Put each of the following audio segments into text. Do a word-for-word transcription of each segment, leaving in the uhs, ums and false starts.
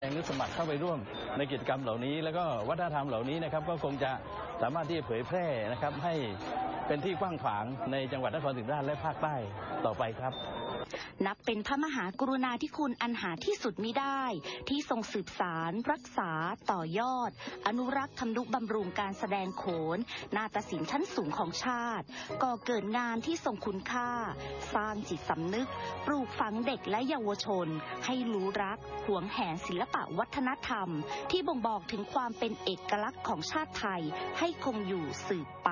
งนึกสมัครเข้าไปร่วมในกิจกรรมเหล่านี้แล้วก็วัฒนธรรมเหล่านี้นะครับก็คงจะสามารถที่จะเผยแพร่นะครับให้เป็นที่กว้างขวางในจังหวัดนครศรีธรรมราชและภาคใต้ต่อไปครับนับเป็นพระมหากรุณาธิคุณอันหาที่สุดมิได้ที่ทรงสืบสารรักษาต่อยอดอนุรักษ์ทำนุบำรุงการแสดงโขนนาฏศิลป์ชั้นสูงของชาติก่อเกิดงานที่ทรงคุณค่าสร้างจิตสำนึกปลูกฝังเด็กและเยาวชนให้รู้รักหวงแหนศิลปะวัฒนธรรมที่บ่งบอกถึงความเป็นเอกลักษณ์ของชาติไทยให้คงอยู่สืบไป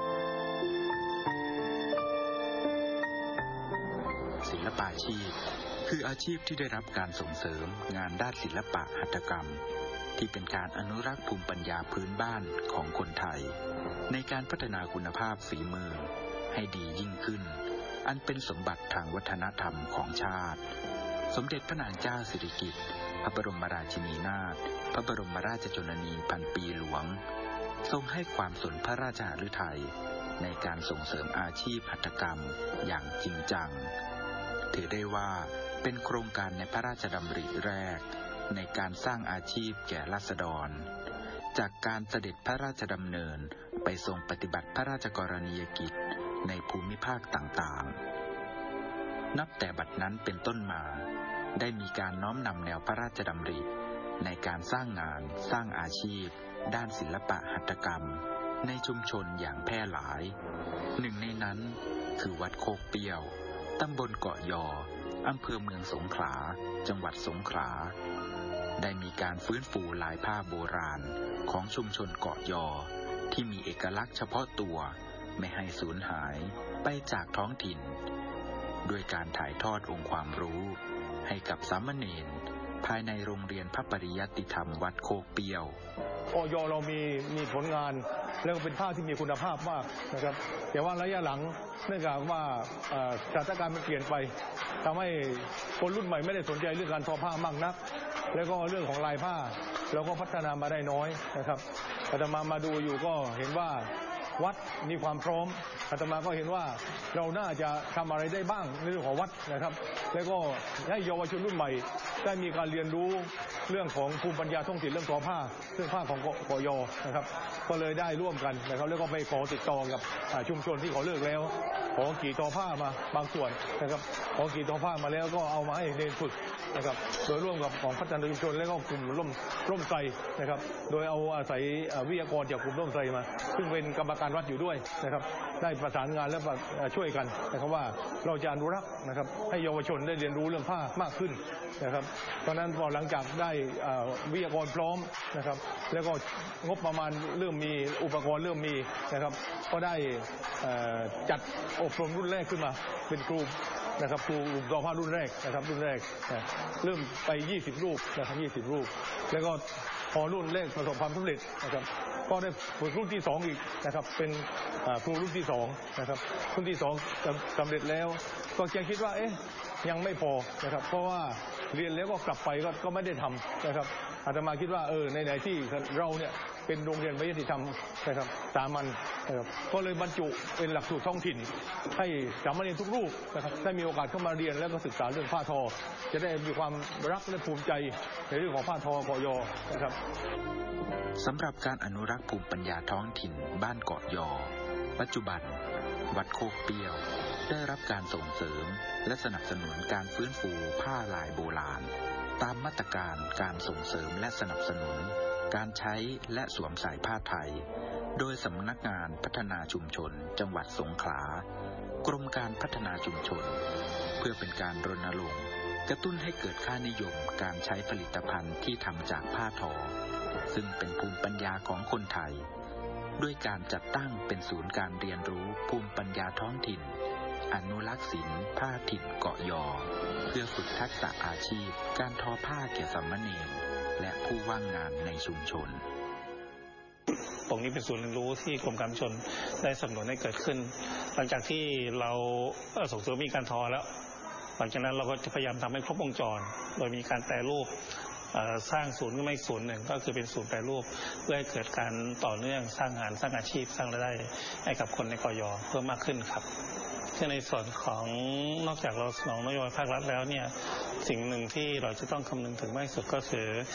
ศิลปาชีพคืออาชีพที่ได้รับการส่งเสริมงานด้านศิลปะหัตถกรรมที่เป็นการอนุรักษ์ภูมิปัญญาพื้นบ้านของคนไทยในการพัฒนาคุณภาพฝีมือให้ดียิ่งขึ้นอันเป็นสมบัติทางวัฒนธรรมของชาติสมเด็จพระนางเจ้าสิริกิติ์พระบรมราชินีนาถพระบรมราชชนนีพันปีหลวงทรงให้ความสนพระราชฤทัยในการส่งเสริมอาชีพหัตถกรรมอย่างจริงจังถือได้ว่าเป็นโครงการในพระราชดำริแรกในการสร้างอาชีพแก่ราษฎรจากการเสด็จพระราชดำเนินไปทรงปฏิบัติพระราชกรณียกิจในภูมิภาคต่างๆนับแต่บัดนั้นเป็นต้นมาได้มีการน้อมนำแนวพระราชดำริในการสร้างงานสร้างอาชีพด้านศิลปะหัตถกรรมในชุมชนอย่างแพร่หลายหนึ่งในนั้นคือวัดโคกเปี้ยวตำบลเกาะยออำเภอเมืองสงขลาจังหวัดสงขลาได้มีการฟื้นฟูลายผ้าโบราณของชุมชนเกาะยอที่มีเอกลักษณ์เฉพาะตัวไม่ให้สูญหายไปจากท้องถิ่นด้วยการถ่ายทอดองค์ความรู้ให้กับสามเณรภายในโรงเรียนพระปริยัติธรรมวัดโคกเปี้ยวเกาะยอเรามีมีผลงานแล้วก็เป็นผ้าที่มีคุณภาพมากนะครับแต่ว่าระยะหลังเนื่องจากว่าสถานการณ์มันเปลี่ยนไปทำให้คนรุ่นใหม่ไม่ได้สนใจเรื่องการทอผ้ามากนักแล้วก็เรื่องของลายผ้าเราก็พัฒนามาได้น้อยนะครับอาตมามาดูอยู่ก็เห็นว่าวัดมีความพร้อมอาตมาก็เห็นว่าเราน่าจะทำอะไรได้บ้างในเรื่องของวัดนะครับแล้วก็ให้เยาวชนรุ่นใหม่ได้มีการเรียนรู้เรื่องของภูมิปัญญาท้องถิ่นเรื่องทอผ้าเรื่องผ้าของเกาะยอนะครับก็เลยได้ร่วมกันนะครับแล้วก็ไปขอติดต่อกับชุมชนที่เขาเลิกแล้วขอกี่ทอผ้ามาบางส่วนนะครับขอกี่ทอผ้ามาแล้วก็เอามาให้เรียนฝึกนะครับโดยร่วมกับของพัฒนาชุมชนและก็กลุ่มร่มร่มไทรนะครับโดยเอาอาศัยวิทยากรจากกลุ่มร่มไทรมาซึ่งเป็นกรรมการวัดอยู่ด้วยนะครับได้ประสานงานและช่วยกันนะครับว่าเราจะอนุรักษ์นะครับให้เยาวชนได้เรียนรู้เรื่องผ้ามากขึ้นนะครับเพราะนั้นพอหลังจากได้วิทยากรพร้อมนะครับแล้วก็งบประมาณเริ่มมีอุปกรณ์เริ่มมีนะครับก็ได้จัดอบรมรุ่นแรกขึ้นมาเป็นครูนะครับครูทอผ้ารุ่นแรกนะครับรุ่นแรกเริ่มไปยี่สิบรูปนะครับยี่สิบรูปแล้วก็พอรุ่นแรกประสบความสำเร็จนะครับก็ได้ฝึกรุ่นที่สองอีกนะครับเป็นครูรุ่นที่สองนะครับรุ่นที่สองสำเร็จแล้วก็ยังคิดว่าเอ๊ะยังไม่พอนะครับเพราะว่าเรียนแล้วก็กลับไปก็ก็ไม่ได้ทำนะครับอาตมาคิดว่าเออในไหนที่เราเนี่ยเป็นโรงเรียนวิทยาธรรมนะครับสามัญนะครับก็เลยบรรจุเป็นหลักสูตรท้องถิ่นให้สามเณรทุกรูปนะครับได้มีโอกาสเข้ามาเรียนแล้วก็ศึกษาเรื่องผ้าทอจะได้มีความรักและภูมิใจในเรื่องของผ้าทอเกาะยอนะครับสำหรับการอนุรักษ์ภูมิปัญญาท้องถิ่นบ้านเกาะยอปัจจุบันวัดโคกเปี้ยวได้รับการส่งเสริมและสนับสนุนการฟื้นฟูผ้าลายโบราณตามมาตรการการส่งเสริมและสนับสนุนการใช้และสวมใส่ผ้าไทยโดยสำนักงานพัฒนาชุมชนจังหวัดสงขลากรมการพัฒนาชุมชนเพื่อเป็นการรณรงค์กระตุ้นให้เกิดค่านิยมการใช้ผลิตภัณฑ์ที่ทำจากผ้าทอซึ่งเป็นภูมิปัญญาของคนไทยด้วยการจัดตั้งเป็นศูนย์การเรียนรู้ภูมิปัญญาท้องถิ่นอนุรักษ์ศิลป์ผ้าถิ่นเกาะยอเพื่อฝึกทักษะอาชีพการทอผ้าแก่สามเณรและผู้ว่างงานในชุมชนตรงนี้เป็นศูนย์เรียนรู้ที่กรมการชนได้สนับสนุนให้เกิดขึ้นหลังจากที่เราส่งเสริมมีการทอแล้วหลังจากนั้นเราก็จะพยายามทำให้ครบวงจรโดยมีการแปรรูปสร้างศูนย์ขึ้นมาอีกศูนย์หนึ่งก็คือเป็นศูนย์แปรรูปเพื่อให้เกิดการต่อเนื่องสร้างงานสร้างอาชีพสร้างรายได้ให้กับคนในเกาะยอเพิ่มมากขึ้นครับซึ่งในส่วนของนอกจากเราสนองนโยบายภาครัฐแล้วเนี่ยสิ่งหนึ่งที่เราจะต้องคำนึงถึงมากที่สุดก็คือ